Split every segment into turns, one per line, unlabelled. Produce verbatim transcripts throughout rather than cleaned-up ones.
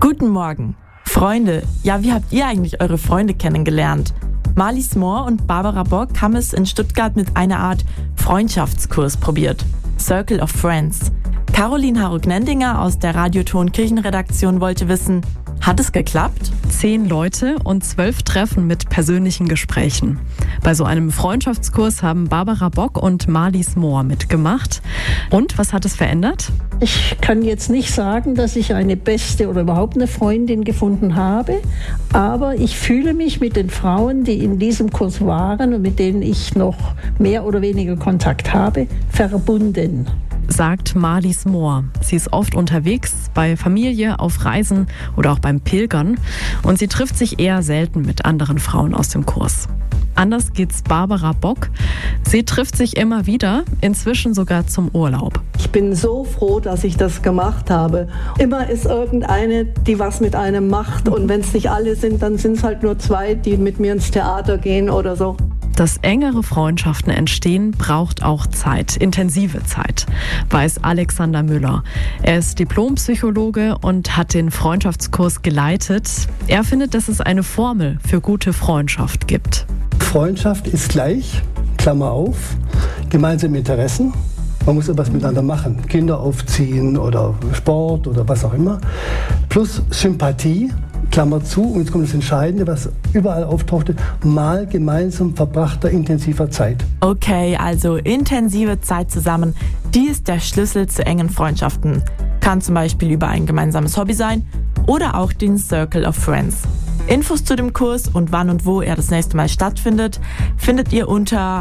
Guten Morgen. Freunde, ja, wie habt ihr eigentlich eure Freunde kennengelernt? Marlies Mohr und Barbara Bock haben es in Stuttgart mit einer Art Freundschaftskurs probiert. Circle of Friends. Caroline Harug-Nendinger aus der Radioton-Kirchenredaktion wollte wissen, hat es geklappt?
Zehn Leute und zwölf Treffen mit persönlichen Gesprächen. Bei so einem Freundschaftskurs haben Barbara Bock und Marlies Mohr mitgemacht. Und was hat es verändert?
Ich kann jetzt nicht sagen, dass ich eine beste oder überhaupt eine Freundin gefunden habe, aber ich fühle mich mit den Frauen, die in diesem Kurs waren und mit denen ich noch mehr oder weniger Kontakt habe, verbunden.
Sagt Marlies Mohr. Sie ist oft unterwegs, bei Familie, auf Reisen oder auch beim Pilgern. Und sie trifft sich eher selten mit anderen Frauen aus dem Kurs. Anders geht's Barbara Bock. Sie trifft sich immer wieder, inzwischen sogar zum Urlaub.
Ich bin so froh, dass ich das gemacht habe. Immer ist irgendeine, die was mit einem macht. Und wenn es nicht alle sind, dann sind es halt nur zwei, die mit mir ins Theater gehen oder so.
Dass engere Freundschaften entstehen, braucht auch Zeit, intensive Zeit, weiß Alexander Müller. Er ist Diplompsychologe und hat den Freundschaftskurs geleitet. Er findet, dass es eine Formel für gute Freundschaft gibt.
Freundschaft ist gleich, Klammer auf, gemeinsame Interessen. Man muss etwas miteinander machen, Kinder aufziehen oder Sport oder was auch immer. Plus Sympathie, Klammer zu, und jetzt kommt das Entscheidende, was überall auftauchte, mal gemeinsam verbrachter intensiver Zeit.
Okay, also intensive Zeit zusammen, die ist der Schlüssel zu engen Freundschaften. Kann zum Beispiel über ein gemeinsames Hobby sein oder auch den Circle of Friends. Infos zu dem Kurs und wann und wo er das nächste Mal stattfindet, findet ihr unter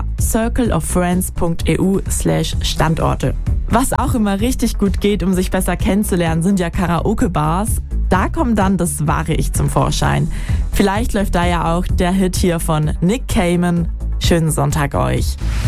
circleoffriends.eu slash Standorte. Was auch immer richtig gut geht, um sich besser kennenzulernen, sind ja Karaoke-Bars. Da kommt dann das wahre Ich zum Vorschein. Vielleicht läuft da ja auch der Hit hier von Nick Cayman. Schönen Sonntag euch.